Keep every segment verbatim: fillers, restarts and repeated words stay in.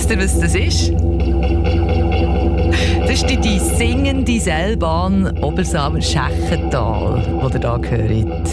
Wisst ihr, was das ist? Das ist die, die singende Seilbahn Obersalm-Schächental, die ihr hier hört.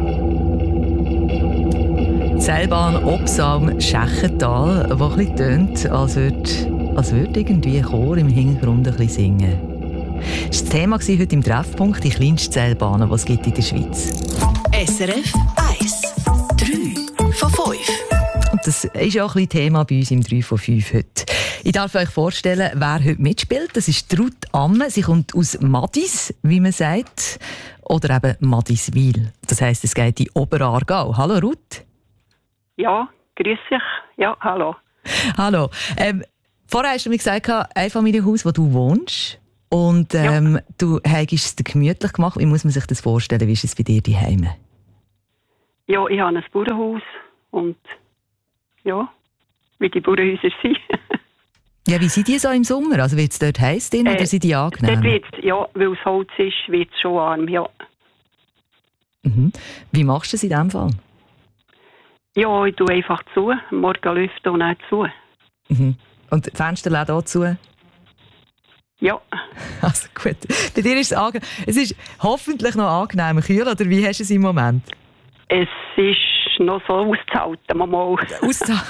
Die Seilbahn Obersalm-Schächental, die ein bisschen tönt, als würde, als würde irgendwie ein Chor im Hintergrund ein bisschen singen. Das war das Thema heute im Treffpunkt, die kleinste Seilbahn, die es gibt in der Schweiz. S R F eins. drei von fünf. Und das ist ja auch ein bisschen Thema bei uns im drei von fünf heute. Ich darf euch vorstellen, wer heute mitspielt. Das ist Ruth Amme. Sie kommt aus Madis, wie man sagt. Oder eben Madiswil. Das heisst, es geht in Oberaargau. Hallo Ruth. Ja, grüß dich. Ja, hallo. Hallo. Ähm, vorher hast du mir gesagt, ein Einfamilienhaus, wo du wohnst. Und ähm, ja. Du hast es dir gemütlich gemacht. Wie muss man sich das vorstellen? Wie ist es bei dir daheim? Ja, ich habe ein Bauernhaus. Und ja, wie die Bauernhäuser sind. Ja, wie sind die so im Sommer? Also wird es dort heiß drin, äh, oder sind die angenehm? Dort ja, weil es Holz ist, wird es schon warm, ja. Mhm. Wie machst du es in diesem Fall? Ja, ich tue einfach zu. Morgen lüften und auch zu. Mhm. Und die Fensterläden auch zu? Ja. Also gut. Bei dir ist es angenehm. Es ist hoffentlich noch angenehm kühl, oder wie hast du es im Moment? Es ist noch so auszuhalten, mal. Auszuhalten?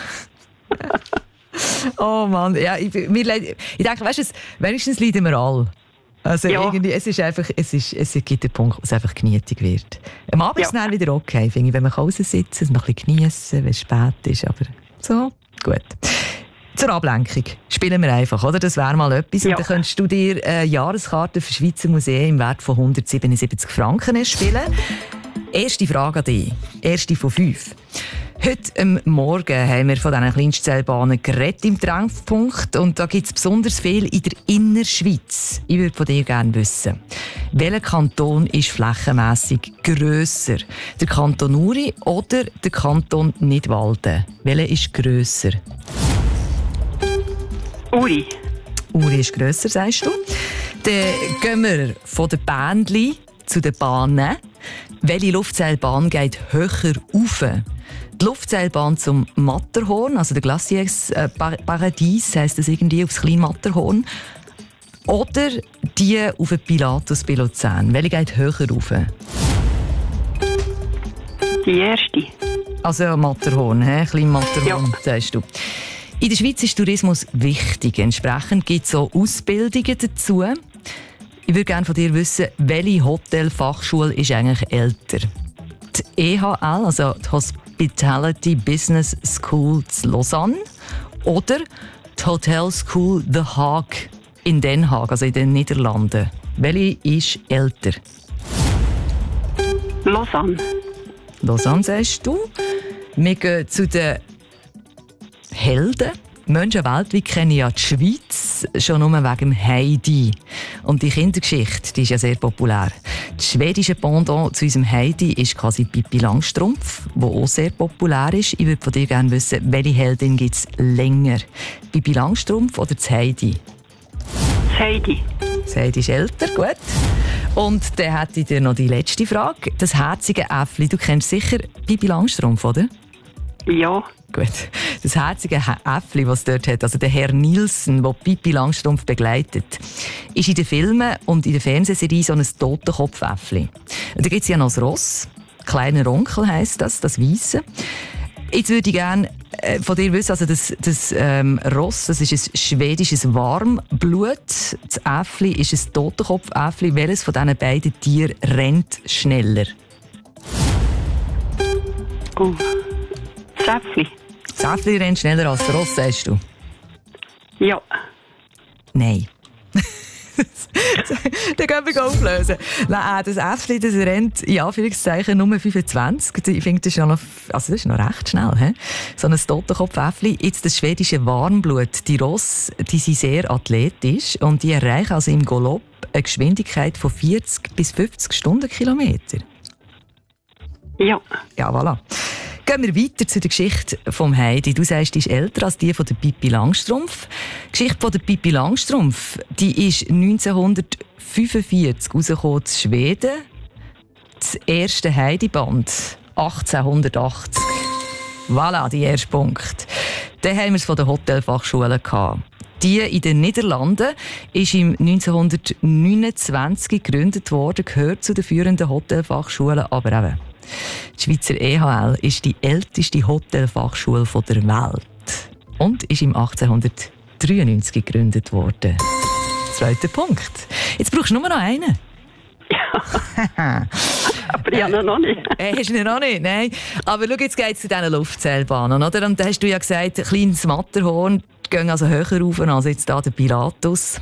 Oh Mann, ja, ich, wir, ich denke, weißt du, wenigstens leiden wir alle. Also ja. irgendwie, es ist einfach, es, ist, es gibt einen Punkt, wo es einfach gemütlich wird. Am Abend ja. ist es dann wieder okay, finde ich, wenn man raussitzen kann, noch ein bisschen geniessen, wenn es spät ist, aber so, gut. Zur Ablenkung spielen wir einfach, oder? Das wäre mal etwas. Ja. Und dann könntest du dir eine Jahreskarte für Schweizer Museen im Wert von hundertsiebenundsiebzig Franken spielen. Erste Frage an dich. Erste von fünf. Heute am Morgen haben wir von diesen Kleinstseilbahnen geredet im Treffpunkt. Und da gibt es besonders viel in der Innerschweiz. Ich würde von dir gerne wissen, welcher Kanton ist flächenmässig grösser? Der Kanton Uri oder der Kanton Nidwalden? Welcher ist grösser? Uri. Uri ist grösser, sagst du. Dann gehen wir von den Bändli zu den Bahnen. Welche Luftseilbahn geht höher rauf? Die Luftseilbahn zum Matterhorn, also der Glaciers äh, Paradies, heisst das irgendwie aufs kleine Matterhorn. Oder die auf den Pilatus bei Luzern. Welche geht höher rauf? Die erste. Also Matterhorn, he? Klein Matterhorn, ja. Sagst du. In der Schweiz ist Tourismus wichtig. Entsprechend gibt es auch Ausbildungen dazu. Ich würde gerne von dir wissen, welche Hotelfachschule ist eigentlich älter? Die E H L, also die Hospitality Business School in Lausanne, oder die Hotel School The Hague in Den Haag, also in den Niederlanden. Welche ist älter? Lausanne. Lausanne, sagst du. Wir gehen zu den Helden. Menschen weltweit kennen ja die Schweiz schon nur wegen dem Heidi. Und die Kindergeschichte, die ist ja sehr populär. Das schwedische Pendant zu unserem Heidi ist quasi Pippi Langstrumpf, die auch sehr populär ist. Ich würde von dir gerne wissen, welche Heldin gibt es länger? Pippi Langstrumpf oder das Heidi? Das Heidi. Das Heidi ist älter, gut. Und dann hätte ich dir noch die letzte Frage. Das herzige Äffli, du kennst sicher Pippi Langstrumpf, oder? Ja. Gut. Das herzige Äffli, das es dort hat, also der Herr Nielsen, der Pippi Langstrumpf begleitet, ist in den Filmen und in der Fernsehserie so ein Totenkopfäffli. Da gibt es ja noch das Ross. Kleiner Onkel heisst das, das Weisse. Jetzt würde ich gerne äh, von dir wissen, also das, das ähm, Ross, das ist ein schwedisches Warmblut. Das Äffli ist ein Totenkopfäffli. Welches von diesen beiden Tieren rennt schneller? Oh. Das Äffli. Das Äffli rennt schneller als der Ross, sagst du? Ja. Nein. Den können wir auflösen. Nein, das Äffli, das rennt in Anführungszeichen Nummer fünfundzwanzig. Ich finde, das ist ja noch, also das ist noch recht schnell. He? So ein Totenkopf-Äffli. Jetzt das schwedische Warmblut. Die Ross, die sind sehr athletisch und die erreichen also im Galopp eine Geschwindigkeit von vierzig bis fünfzig Stundenkilometer. Ja. Ja, voilà. Gehen wir weiter zu der Geschichte vom Heidi. Du sagst, die ist älter als die von der Pippi Langstrumpf. Die Geschichte von der Pippi Langstrumpf, die ist neunzehnhundertfünfundvierzig rausgekommen in Schweden. Das erste Heidi-Band achtzehnhundertachtzig. Voilà, der erste Punkt. Dann haben wir es von den Hotelfachschulen gehabt. Die in den Niederlanden ist im neunzehnhundertneunundzwanzig gegründet worden, gehört zu den führenden Hotelfachschulen, aber eben, die Schweizer E H L ist die älteste Hotelfachschule der Welt und ist im achtzehnhundertdreiundneunzig gegründet worden. Zweiter Punkt. Jetzt brauchst du nur noch einen. Ja. Aber ich habe ihn noch nicht. Äh, hast du ihn noch nicht? Nein. Aber schau, jetzt geht es zu diesen Luftseilbahnen, oder? Und da hast du ja gesagt, ein kleines Matterhorn, die gehen also höher rauf als jetzt hier der Pilatus.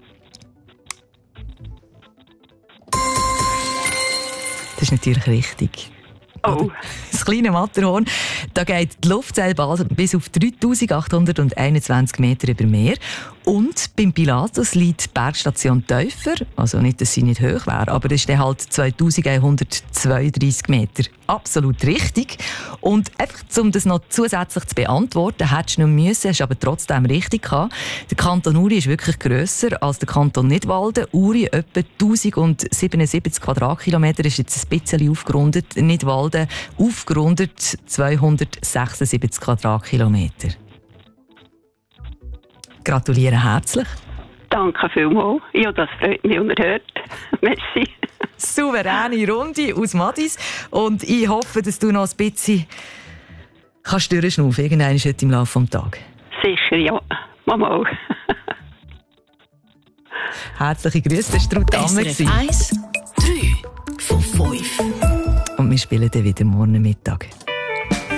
Das ist natürlich richtig. Oh. Das kleine Matterhorn, da geht die Luftseilbahn bis auf dreitausendachthunderteinundzwanzig Meter über Meer. Und beim Pilatus liegt die Bergstation tiefer. Also nicht, dass sie nicht hoch wäre, aber es ist dann halt zweitausendeinhundertzweiunddreißig Meter. Absolut richtig. Und einfach, um das noch zusätzlich zu beantworten, hättest du noch müssen, hast aber trotzdem richtig gehabt. Der Kanton Uri ist wirklich grösser als der Kanton Nidwalden. Uri etwa tausendsiebenundsiebzig Quadratkilometer, ist jetzt ein bisschen aufgerundet. Nidwalden aufgerundet zweihundertsechsundsiebzig Quadratkilometer. Gratuliere herzlich. Danke vielmals. Ja, das freut mich unerhört. Merci. Souveräne Runde aus Madis. Und ich hoffe, dass du noch ein bisschen kannst durchschnaufen, irgendwann im Laufe des Tages. Sicher, ja. Mama auch. Herzliche Grüße, das war Ruth Ammer. S R F eins, drei von fünf. Und wir spielen dann wieder morgen Mittag.